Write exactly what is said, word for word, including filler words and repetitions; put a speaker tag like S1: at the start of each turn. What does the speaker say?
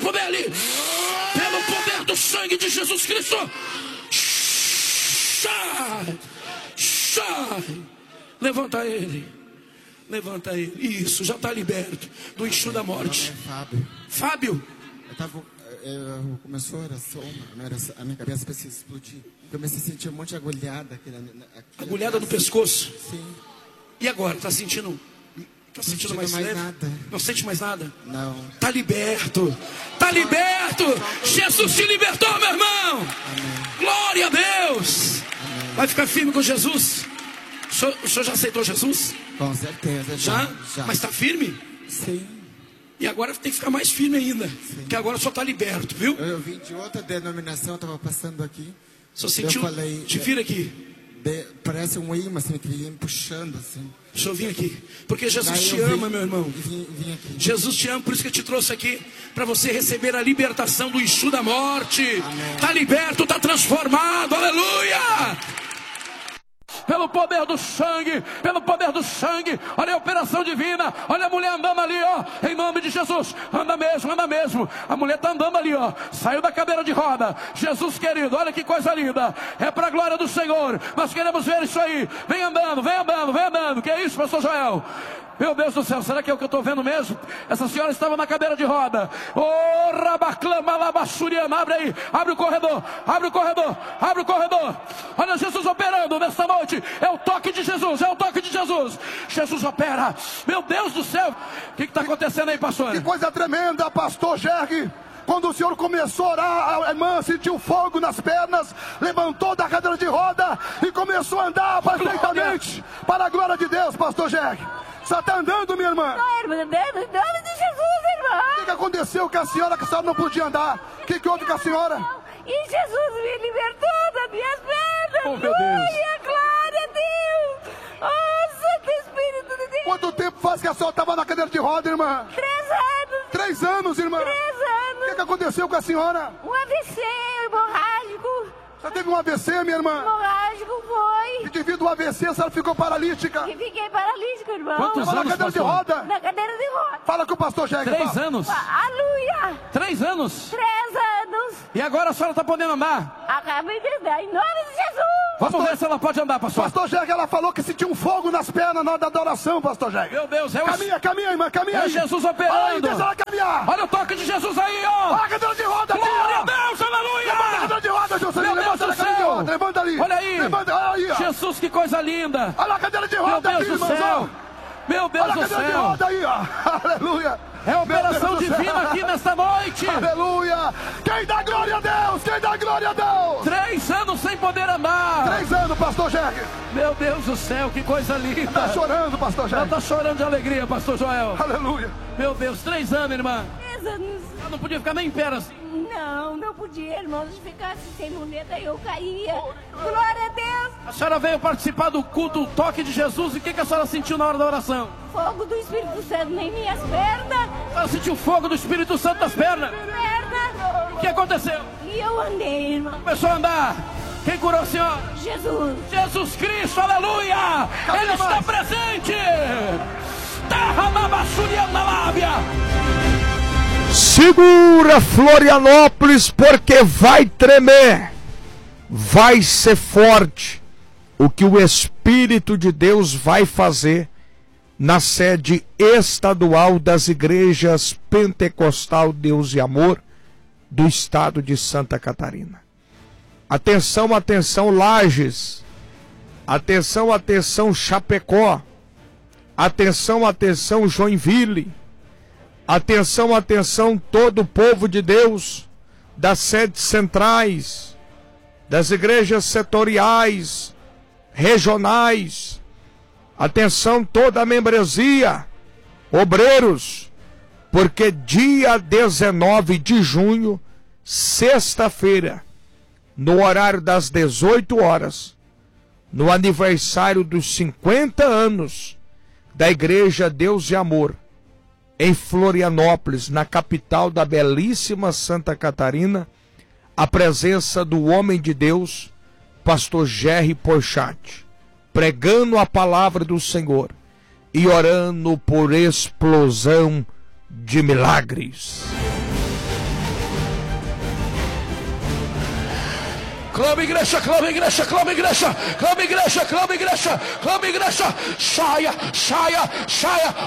S1: corpo dele. Pelo poder do sangue de Jesus Cristo. Sai. Sai. Levanta ele. Levanta ele. Isso, já está liberto do eixo da morte.
S2: É Fábio.
S1: Fábio.
S2: Eu tava, eu, começou a oração, a minha cabeça parecia explodir. Eu comecei a sentir um monte de agulhada. Aqui, aqui
S1: Agulhada no pescoço?
S2: Sim.
S1: E agora? Está sentindo? Está sentindo mais, mais leve?
S2: Nada.
S1: Não sente mais nada?
S2: Não.
S1: Está liberto. Está liberto. Jesus te libertou, meu irmão.
S2: Amém.
S1: Glória a Deus. Amém. Vai ficar firme com Jesus? O senhor, o senhor já aceitou Jesus?
S2: Com certeza.
S1: Já?
S2: Já? já.
S1: Mas está firme?
S2: Sim.
S1: E agora tem que ficar mais firme ainda. Sim. Porque agora só está liberto, viu?
S2: Eu, eu vim de outra denominação, estava passando aqui.
S1: Só sentiu? Eu falei, te vira aqui.
S2: De, parece um imã, assim, que ia me puxando, assim.
S1: Deixa eu vir aqui. Porque Jesus te ama, meu irmão.
S2: Vim, vim aqui.
S1: Jesus te ama, por isso que eu te trouxe aqui. Para você receber a libertação do eixo da morte. Está liberto, está transformado. Aleluia! Pelo poder do sangue, pelo poder do sangue, olha a operação divina, olha a mulher andando ali, ó, em nome de Jesus, anda mesmo, anda mesmo, a mulher está andando ali, ó, saiu da cadeira de roda, Jesus querido, olha que coisa linda, é para a glória do Senhor, nós queremos ver isso aí, vem andando, vem andando, vem andando, que é isso, pastor Joel? Meu Deus do céu, será que é o que eu estou vendo mesmo? Essa senhora estava na cadeira de roda. Oh, rabaclama, labassuriana, abre aí, abre o corredor, abre o corredor, abre o corredor. Olha Jesus operando nesta noite. É o toque de Jesus, é o toque de Jesus. Jesus opera. Meu Deus do céu, o que está acontecendo aí, pastor?
S3: Que coisa tremenda, pastor Jerry. Quando o senhor começou a orar, a irmã sentiu fogo nas pernas, levantou da cadeira de roda e começou a andar perfeitamente. Para a glória de Deus, pastor Jerry. Você está andando, minha irmã?
S4: Não, irmã, em nome de Jesus, irmã.
S3: O que, que aconteceu com a senhora, que a senhora não podia andar? O que, que houve com a senhora?
S4: E Jesus me libertou das minhas pernas.
S1: Oh, meu Deus.
S4: Glória, glória a Deus. Oh, Santo Espírito de Deus.
S3: Quanto tempo faz que a senhora estava na cadeira de roda, irmã?
S4: Três anos.
S3: Três anos, irmã?
S4: Três anos.
S3: O que, que aconteceu com a senhora?
S4: Um A V C hemorrágico.
S3: Você teve um A V C, minha irmã?
S4: Hemorrágico foi.
S3: E devido ao A V C, a senhora ficou paralítica?
S4: E fiquei paralítica, irmão.
S1: Quantos
S3: Estava
S1: anos,
S3: na cadeira de
S1: pastor?
S3: roda?
S4: Na cadeira de roda.
S3: Fala com o pastor Jerry.
S1: Três
S3: fala.
S1: anos.
S4: Aleluia.
S1: Três anos.
S4: Três anos.
S1: E agora a senhora está podendo andar?
S4: Acabei de andar em nome de Jesus.
S1: Vamos
S3: Pastor-
S1: ver se ela pode andar, pastor.
S3: Pastor Jerry, ela falou que sentiu um fogo nas pernas na hora da adoração, pastor Jerry.
S1: Meu Deus, é o...
S3: Caminha, caminha, irmã, caminha
S1: É
S3: aí.
S1: Jesus
S3: Olha aí,
S1: operando.
S3: deixa ela caminhar.
S1: Olha o toque de Jesus aí, ó.
S3: Olha a cadeira de roda aqui,
S1: Glória a
S3: ó.
S1: Deus,
S3: Levanta a
S1: aleluia.
S3: cadeira de roda, Juscelino.
S1: Meu Deus
S3: Levanta
S1: do
S3: a cadeira de
S1: céu.
S3: roda. Levanta ali.
S1: Olha aí.
S3: Levanta, olha aí, ó.
S1: Jesus, que coisa linda.
S3: Olha a cadeira de
S1: Meu
S3: roda
S1: Deus
S3: aqui,
S1: do
S3: irmãozão.
S1: céu. Meu Deus
S3: Olha a
S1: do
S3: cadeira de
S1: céu.
S3: roda aí, ó. Aleluia.
S1: É a
S3: Meu
S1: operação
S3: Deus do céu.
S1: divina aqui nesta noite.
S3: Aleluia. Quem dá glória a Deus? Quem dá glória a Deus?
S1: Três anos sem poder andar.
S3: Três anos, pastor Jerry.
S1: Meu Deus do céu, que coisa linda.
S3: Tá chorando, pastor
S1: Ela
S3: Jerry.
S1: tá chorando de alegria, pastor Joel.
S3: Aleluia.
S1: Meu Deus, três anos, irmã.
S4: Três anos.
S1: Ela não podia ficar nem em pé assim.
S4: Não, não podia, irmão. Se ficasse sem muleta, eu caía. Glória a Deus.
S1: A senhora veio participar do culto, o toque de Jesus. E o que, que a senhora sentiu na hora da oração?
S4: Fogo do Espírito Santo em minhas pernas.
S1: Ela sentiu fogo do Espírito Santo nas pernas.
S4: Pernas.
S1: O que aconteceu?
S4: E eu andei, irmão.
S1: Começou a andar. Quem curou a senhora?
S4: Jesus.
S1: Jesus Cristo, aleluia! Ele está presente! Terra na basúria na lábia!
S5: Segura, Florianópolis, porque vai tremer, vai ser forte o que o Espírito de Deus vai fazer na sede estadual das igrejas Pentecostal Deus e Amor do estado de Santa Catarina. Atenção, atenção, Lages. Atenção, atenção, Chapecó. Atenção, atenção, Joinville. Atenção, atenção, todo o povo de Deus, das sedes centrais, das igrejas setoriais, regionais. Atenção, toda a membresia, obreiros, porque dia dezenove de junho, sexta-feira, no horário das dezoito horas, no aniversário dos cinquenta anos da Igreja Deus e Amor, em Florianópolis, na capital da belíssima Santa Catarina, a presença do homem de Deus, pastor Jerry Porchat, pregando a palavra do Senhor e orando por explosão de milagres.
S1: Clama igreja, clama igreja, clama igreja, clama igreja, clama igreja, clama igreja, saia, saia, saia,